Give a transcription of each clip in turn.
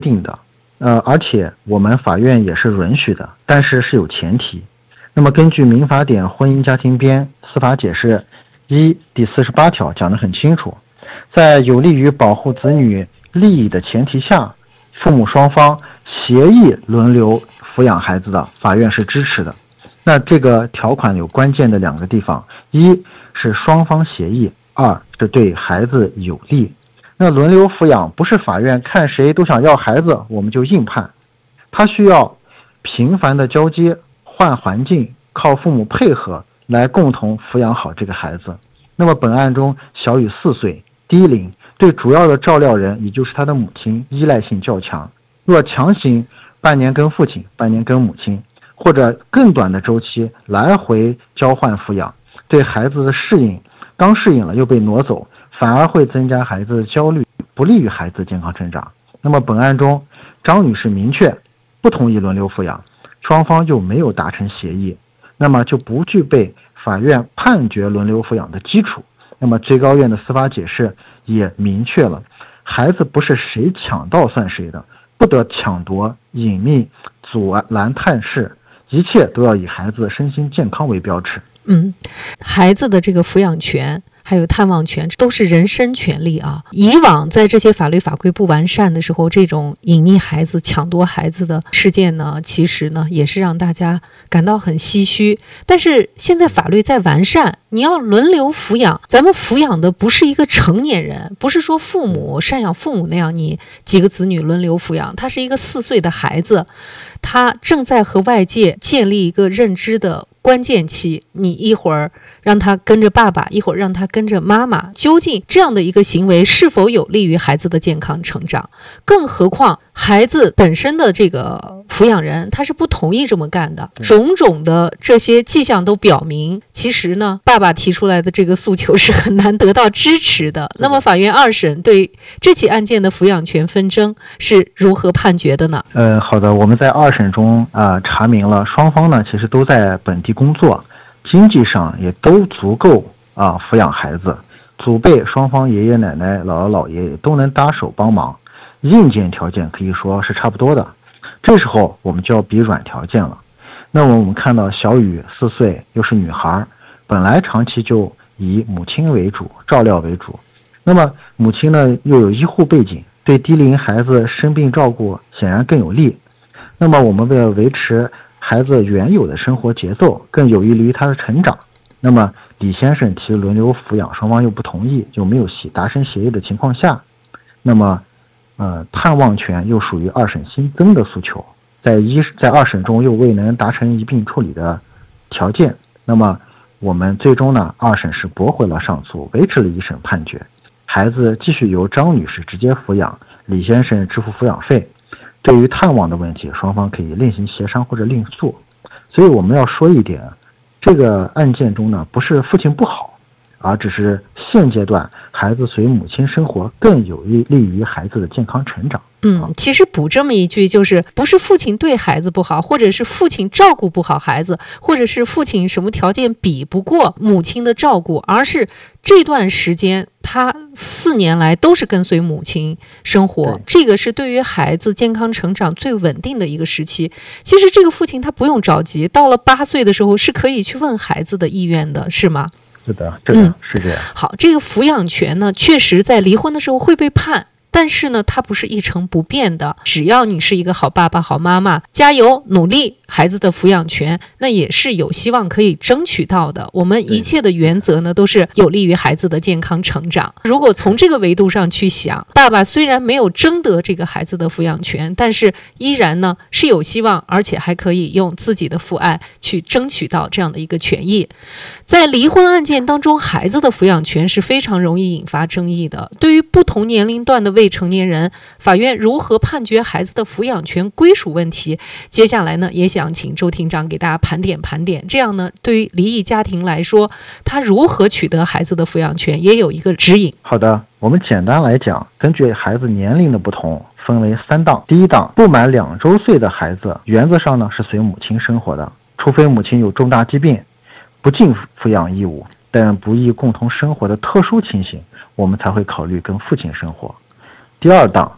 定的，而且我们法院也是允许的，但是是有前提。那么根据民法典婚姻家庭编司法解释1第48条讲得很清楚，在有利于保护子女利益的前提下，父母双方协议轮流抚养孩子的，法院是支持的。那这个条款有关键的2个地方，一是双方协议，二是对孩子有利。那轮流抚养不是法院看谁都想要孩子我们就硬判，它需要频繁的交接，换环境，靠父母配合来共同抚养好这个孩子。那么本案中小雨4岁，低龄，对主要的照料人也就是他的母亲依赖性较强，若强行半年跟父亲，半年跟母亲，或者更短的周期来回交换抚养，对孩子的适应，刚适应了又被挪走，反而会增加孩子的焦虑，不利于孩子健康成长。那么本案中张女士明确不同意轮流抚养，双方又没有达成协议，那么就不具备法院判决轮流抚养的基础。那么最高院的司法解释也明确了，孩子不是谁抢到算谁的，不得抢夺、隐秘、阻拦、探视，一切都要以孩子身心健康为标尺。 孩子的这个抚养权还有探望权都是人身权利啊。以往在这些法律法规不完善的时候，这种隐匿孩子、抢夺孩子的事件呢，其实呢也是让大家感到很唏嘘。但是现在法律在完善，你要轮流抚养，咱们抚养的不是一个成年人，不是说父母赡养父母那样，你几个子女轮流抚养，他是一个4岁的孩子，他正在和外界建立一个认知的关键期，你一会儿让他跟着爸爸，一会儿让他跟着妈妈，究竟这样的一个行为是否有利于孩子的健康成长？更何况孩子本身的这个抚养人他是不同意这么干的，种种的这些迹象都表明，其实呢爸爸提出来的这个诉求是很难得到支持的。那么法院2审对这起案件的抚养权纷争是如何判决的呢？ 好的，我们在2审中查明了双方呢其实都在本地工作，经济上也都足够抚养孩子，祖辈双方爷爷奶奶、姥姥姥爷也都能搭手帮忙，硬件条件可以说是差不多的。这时候我们就要比软条件了。那么我们看到小雨4岁，又是女孩，本来长期就以母亲为主，照料为主。那么母亲呢又有医护背景，对低龄孩子生病照顾显然更有利。那么我们为了维持孩子原有的生活节奏，更有益于他的成长，那么李先生提轮流抚养，双方又不同意，就没有达成协议的情况下，那么探望权又属于2审新增的诉求，在2审中又未能达成一并处理的条件，那么我们最终呢2审是驳回了上诉，维持了1审判决，孩子继续由张女士直接抚养，李先生支付抚养费。对于探望的问题，双方可以另行协商或者另诉。所以我们要说一点，这个案件中呢，不是父亲不好，而只是现阶段孩子随母亲生活更有利于孩子的健康成长。 其实补这么一句，就是不是父亲对孩子不好，或者是父亲照顾不好孩子，或者是父亲什么条件比不过母亲的照顾，而是这段时间他4年来都是跟随母亲生活，这个是对于孩子健康成长最稳定的一个时期。其实这个父亲他不用着急，到了8岁的时候是可以去问孩子的意愿的，是吗？ 是的，是这样。 好，这个抚养权呢，确实在离婚的时候会被判，但是呢，它不是一成不变的。只要你是一个好爸爸、好妈妈，加油努力，孩子的抚养权那也是有希望可以争取到的。我们一切的原则呢，都是有利于孩子的健康成长。如果从这个维度上去想，爸爸虽然没有争得这个孩子的抚养权，但是依然呢是有希望，而且还可以用自己的父爱去争取到这样的一个权益。在离婚案件当中，孩子的抚养权是非常容易引发争议的。对于不同年龄段的未成年人，法院如何判决孩子的抚养权归属问题，接下来呢也想请周庭长给大家盘点，这样呢对于离异家庭来说，他如何取得孩子的抚养权也有一个指引。 好的，我们简单来讲，根据孩子年龄的不同分为3档。第一档，不满2周岁的孩子，原则上呢是随母亲生活的，除非母亲有重大疾病不尽抚养义务，但不宜共同生活的特殊情形，我们才会考虑跟父亲生活。第二档是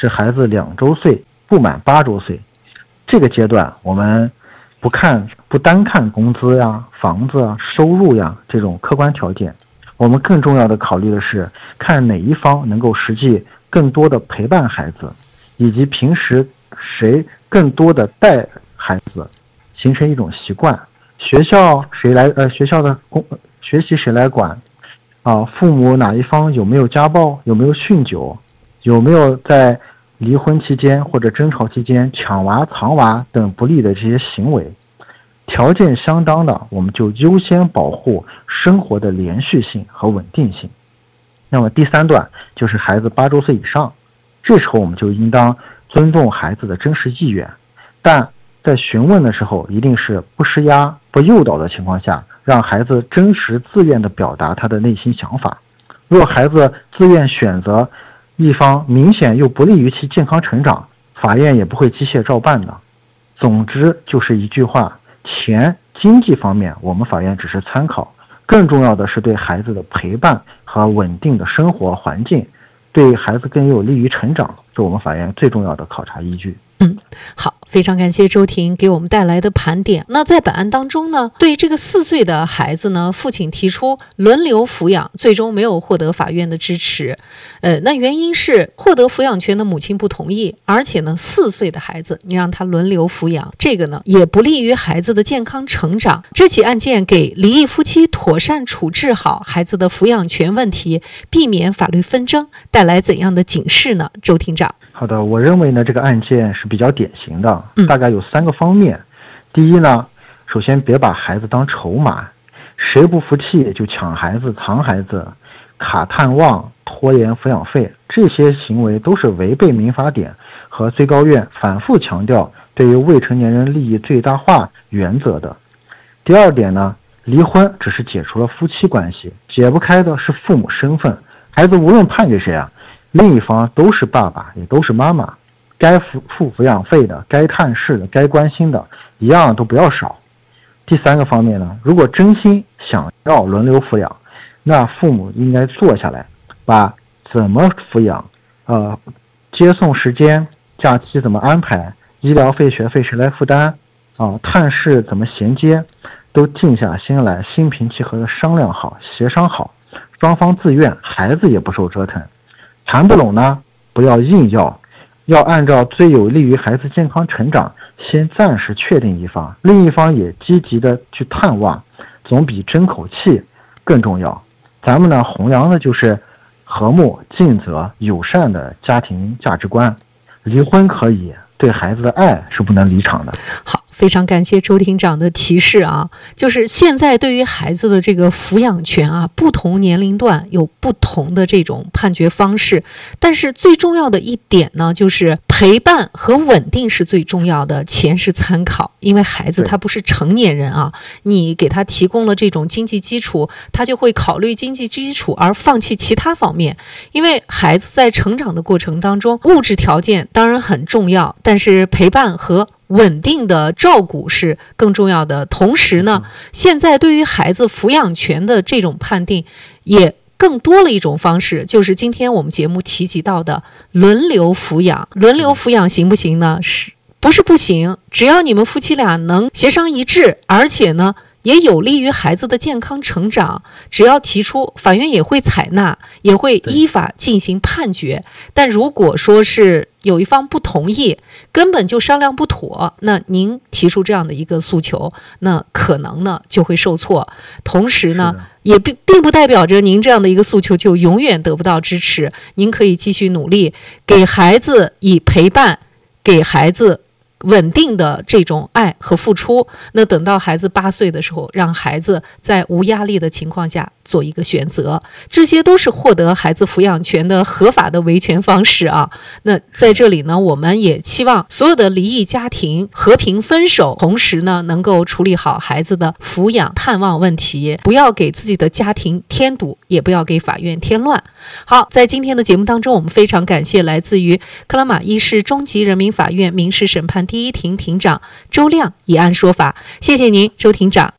是孩子2周岁不满8周岁。这个阶段我们不单看工资呀、房子啊、收入呀这种客观条件，我们更重要的考虑的是看哪一方能够实际更多的陪伴孩子，以及平时谁更多的带孩子，形成一种习惯。学校的学习谁来管父母哪一方有没有家暴，有没有酗酒，有没有在离婚期间或者争吵期间抢娃藏娃等不利的这些行为，条件相当的，我们就优先保护生活的连续性和稳定性。那么第3段就是孩子8周岁以上，这时候我们就应当尊重孩子的真实意愿，但在询问的时候一定是不施压、不诱导的情况下，让孩子真实自愿地表达他的内心想法。若孩子自愿选择一方明显又不利于其健康成长，法院也不会机械照办的。总之就是一句话，经济方面我们法院只是参考，更重要的是对孩子的陪伴和稳定的生活环境，对孩子更有利于成长，是我们法院最重要的考察依据。 好，非常感谢周婷给我们带来的盘点。那在本案当中呢，对这个4岁的孩子呢，父亲提出轮流抚养，最终没有获得法院的支持。那原因是获得抚养权的母亲不同意，而且呢，4岁的孩子你让他轮流抚养，这个呢也不利于孩子的健康成长。这起案件给离异夫妻妥善处置好孩子的抚养权问题，避免法律纷争，带来怎样的警示呢？周庭长。 好的，我认为呢，这个案件是比较典型的，大概有3个方面。第一呢，首先别把孩子当筹码，谁不服气就抢孩子、藏孩子、卡探望、拖延抚养费，这些行为都是违背民法典和最高院反复强调对于未成年人利益最大化原则的。第二点呢，离婚只是解除了夫妻关系，解不开的是父母身份。孩子无论判给谁另一方都是爸爸，也都是妈妈，该付抚养费的、该探视的、该关心的，一样都不要少。第3个方面呢，如果真心想要轮流抚养，那父母应该坐下来，把怎么抚养、接送时间、假期怎么安排、医疗费、学费谁来负担探视怎么衔接，都静下心来，心平气和的商量好、协商好，双方自愿，孩子也不受折腾。谈不拢呢，不要硬要按照最有利于孩子健康成长，先暂时确定一方，另一方也积极的去探望，总比争口气更重要。咱们呢，弘扬的就是和睦、尽责、友善的家庭价值观。离婚可以，对孩子的爱是不能离场的。 好，非常感谢周庭长的提示就是现在对于孩子的这个抚养权不同年龄段有不同的这种判决方式，但是最重要的一点呢，就是陪伴和稳定是最重要的，钱是参考，因为孩子他不是成年人你给他提供了这种经济基础，他就会考虑经济基础而放弃其他方面。因为孩子在成长的过程当中，物质条件当然很重要，但是陪伴和稳定的照顾是更重要的。同时呢，现在对于孩子抚养权的这种判定也更多了一种方式，就是今天我们节目提及到的轮流抚养。轮流抚养行不行呢？不是不行，只要你们夫妻俩能协商一致，而且呢也有利于孩子的健康成长，只要提出，法院也会采纳，也会依法进行判决。但如果说是有一方不同意，根本就商量不妥，那您提出这样的一个诉求，那可能呢就会受挫。同时呢，也并不代表着您这样的一个诉求就永远得不到支持。您可以继续努力，给孩子以陪伴，给孩子稳定的这种爱和付出。那等到孩子8岁的时候，让孩子在无压力的情况下做一个选择，这些都是获得孩子抚养权的合法的维权方式那在这里呢，我们也期望所有的离异家庭和平分手，同时呢能够处理好孩子的抚养探望问题，不要给自己的家庭添堵，也不要给法院添乱。好，在今天的节目当中，我们非常感谢来自于克拉玛依市中级人民法院民事审判第1庭庭长周亮以案说法。谢谢您，周庭长。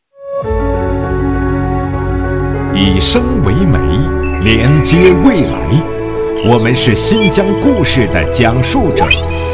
以声为媒，连接未来， 我们是新疆故事的讲述者。